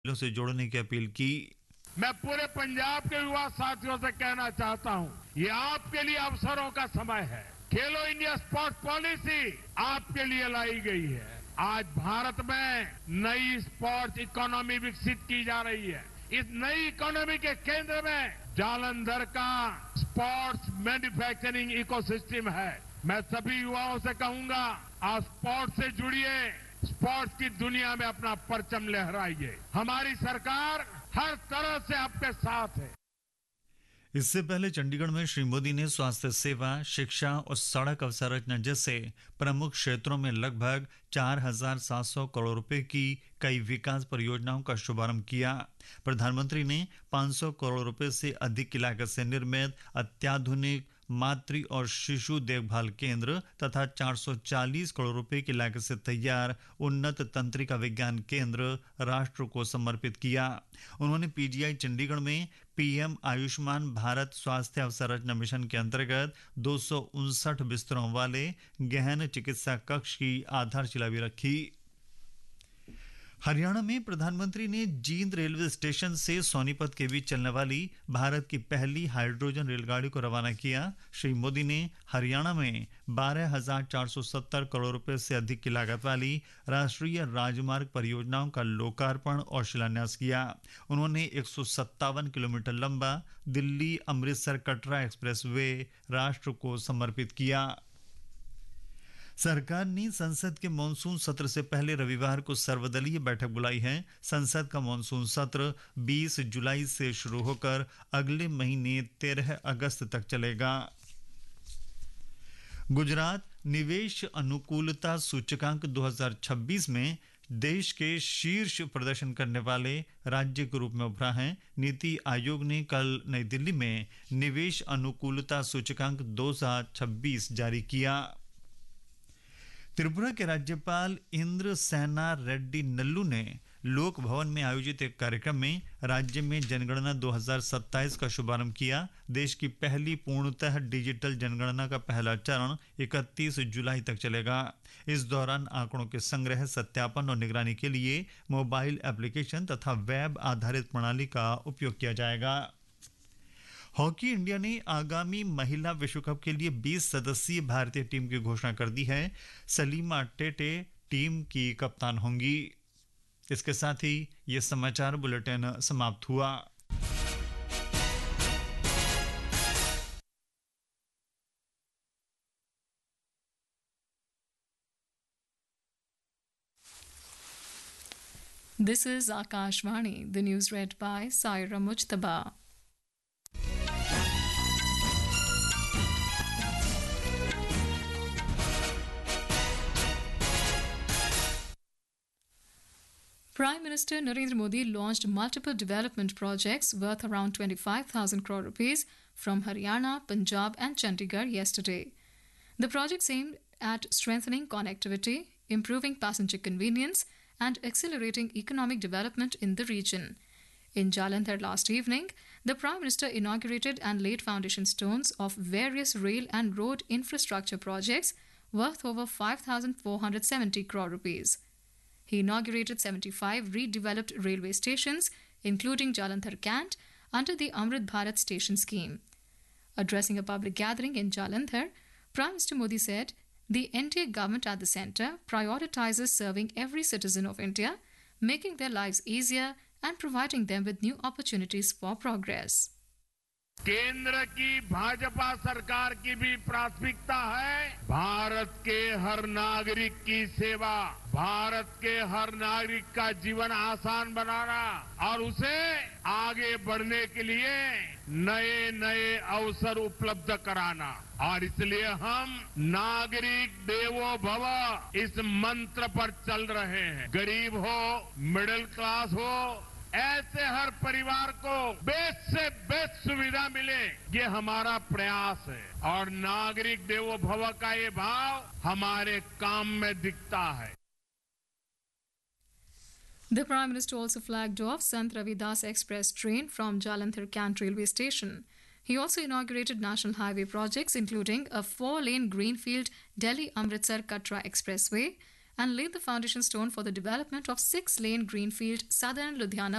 से जोड़ने की अपील की। मैं पूरे पंजाब के युवा साथियों से कहना चाहता हूं, ये आपके लिए अवसरों का समय है। खेलो इंडिया स्पोर्ट्स पॉलिसी आपके लिए लाई गई है। आज भारत में नई स्पोर्ट्स इकोनॉमी विकसित की जा रही है। इस नई इकोनॉमी के केंद्र में जालंधर का स्पोर्ट्स मैन्युफैक्चरिंग इकोसिस्टम है। मैं सभी युवाओं से कहूंगा, आप स्पोर्ट्स से जुड़िए, स्पोर्ट्स की दुनिया में अपना परचम लहराइए। हमारी सरकार हर तरह से आपके साथ है। इससे पहले चंडीगढ़ में श्री मोदी ने स्वास्थ्य सेवा, शिक्षा और सड़क अवसंरचना जैसे प्रमुख क्षेत्रों में लगभग 4,700 करोड़ रुपए की कई विकास परियोजनाओं का शुभारंभ किया। प्रधानमंत्री ने 500 करोड़ रुपए से अधिक की लागत से निर्मित अत्याधुनिक मातृ और शिशु देखभाल केंद्र तथा 440 करोड़ रुपए की लागत से तैयार उन्नत तंत्रिका विज्ञान केंद्र राष्ट्र को समर्पित किया। उन्होंने पीजीआई चंडीगढ़ में पीएम आयुष्मान भारत स्वास्थ्य अवसंरचना मिशन के अंतर्गत 259 बिस्तरों वाले गहन चिकित्सा कक्ष की आधारशिला भी रखी। हरियाणा में प्रधानमंत्री ने जींद रेलवे स्टेशन से सोनीपत के बीच चलने वाली भारत की पहली हाइड्रोजन रेलगाड़ी को रवाना किया। श्री मोदी ने हरियाणा में 12,470 करोड़ रुपए से अधिक की लागत वाली राष्ट्रीय राजमार्ग परियोजनाओं का लोकार्पण और शिलान्यास किया। उन्होंने 157 किलोमीटर लंबा दिल्ली अमृतसर कटरा एक्सप्रेस वे राष्ट्र को समर्पित किया। सरकार ने संसद के मॉनसून सत्र से पहले रविवार को सर्वदलीय बैठक बुलाई है। संसद का मॉनसून सत्र 20 जुलाई से शुरू होकर अगले महीने 13 अगस्त तक चलेगा। गुजरात निवेश अनुकूलता सूचकांक 2026 में देश के शीर्ष प्रदर्शन करने वाले राज्य के रूप में उभरा है। नीति आयोग ने कल नई दिल्ली में निवेश अनुकूलता सूचकांक 2026 जारी किया। त्रिपुरा के राज्यपाल इंद्र सेना रेड्डी नल्लू ने लोक भवन में आयोजित एक कार्यक्रम में राज्य में जनगणना 2027 का शुभारंभ किया। देश की पहली पूर्णतः डिजिटल जनगणना का पहला चरण 31 जुलाई तक चलेगा। इस दौरान आंकड़ों के संग्रह, सत्यापन और निगरानी के लिए मोबाइल एप्लीकेशन तथा वेब आधारित प्रणाली का उपयोग किया जाएगा। हॉकी इंडिया ने आगामी महिला विश्व कप के लिए 20 सदस्यीय भारतीय टीम की घोषणा कर दी है। सलीमा टेटे टीम की कप्तान होंगी। इसके साथ ही ये समाचार बुलेटिन समाप्त हुआ। This is Akashvani. The news read by Saira Mujtaba. Prime Minister Narendra Modi launched multiple development projects worth around 25,000 crore rupees from Haryana, Punjab and Chandigarh yesterday. The projects aimed at strengthening connectivity, improving passenger convenience and accelerating economic development in the region. In Jalandhar last evening, the Prime Minister inaugurated and laid foundation stones of various rail and road infrastructure projects worth over 5,470 crore rupees. He inaugurated 75 redeveloped railway stations, including Jalandhar Cant, under the Amrit Bharat station scheme. Addressing a public gathering in Jalandhar, Prime Minister Modi said, the NDA government at the centre prioritizes serving every citizen of India, making their lives easier and providing them with new opportunities for progress. केंद्र की भाजपा सरकार की भी प्राथमिकता है भारत के हर नागरिक की सेवा, भारत के हर नागरिक का जीवन आसान बनाना और उसे आगे बढ़ने के लिए नए नए अवसर उपलब्ध कराना। और इसलिए हम नागरिक देवो भव इस मंत्र पर चल रहे हैं। गरीब हो, मिडिल क्लास हो, ऐसे हर परिवार को बेस्ट से बेस्ट सुविधा मिले, ये हमारा प्रयास है। और नागरिक देवो भव का ये भाव हमारे काम में दिखता है। The Prime Minister also flagged off Sant Ravidas Express train from Jalandhar Cant railway station. He also inaugurated national highway projects including a 4-lane greenfield Delhi-Amritsar Katra expressway and laid the foundation stone for the development of 6-lane greenfield Southern Ludhiana